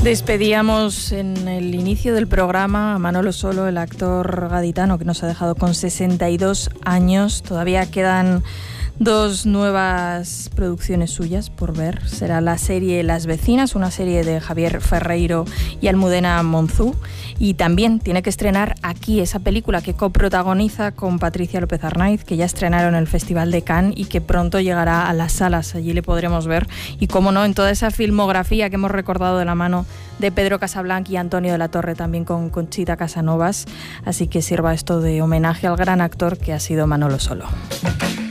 Despedíamos en el inicio del programa a Manolo Solo, el actor gaditano que nos ha dejado con 62 años. Todavía quedan 2 nuevas producciones suyas por ver. Será la serie Las Vecinas, una serie de Javier Ferreiro y Almudena Monzú. Y también tiene que estrenar aquí esa película que coprotagoniza con Patricia López Arnaiz, que ya estrenaron en el Festival de Cannes y que pronto llegará a las salas. Allí le podremos ver. Y cómo no, en toda esa filmografía que hemos recordado de la mano de Pedro Casablanc y Antonio de la Torre, también con Conchita Casanovas. Así que sirva esto de homenaje al gran actor que ha sido Manolo Solo.